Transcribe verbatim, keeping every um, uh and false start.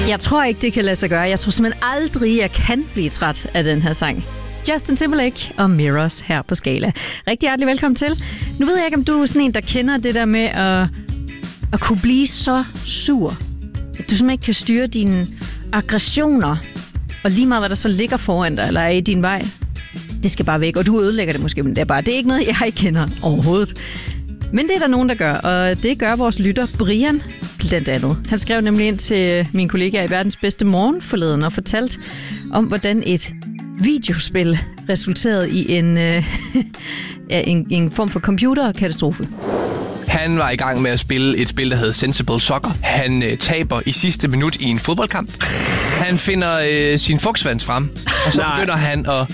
Jeg tror ikke, det kan lade sig gøre. Jeg tror simpelthen aldrig, jeg kan blive træt af den her sang. Justin Timberlake og Mirrors her på Skala. Rigtig hjertelig velkommen til. Nu ved jeg ikke, om du er sådan en, der kender det der med at, at kunne blive så sur, at du simpelthen ikke kan styre dine aggressioner, og lige meget, hvad der så ligger foran dig, eller er i din vej. Det skal bare væk, og du ødelægger det måske, men det er bare, det er ikke noget, jeg ikke kender overhovedet. Men det er der nogen, der gør, og det gør vores lytter Brian blandt andet. Han skrev nemlig ind til min kollega i Verdens Bedste Morgen forleden og fortalt om, hvordan et videospil resulterede i en, øh, en, en form for computerkatastrofe. Han var i gang med at spille et spil, der hedder Sensible Soccer. Han øh, taber i sidste minut i en fodboldkamp. Han finder øh, sin fugsvans frem, og så begynder han at